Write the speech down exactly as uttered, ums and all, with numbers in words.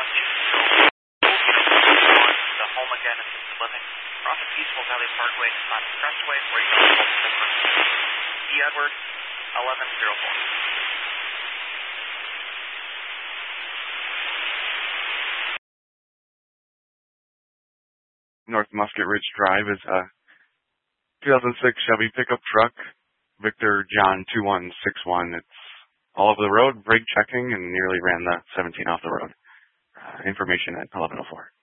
The home again assisted living. Cross the Peaceful Valley Parkway to Sonic Expressway where you can hold the E. Edward, eleven oh four. North Musket Ridge Drive is a two thousand six Chevy pickup truck, Victor John two one six one. It's all over the road, brake checking, and nearly ran the seventeen off the road. Uh, information at eleven oh four.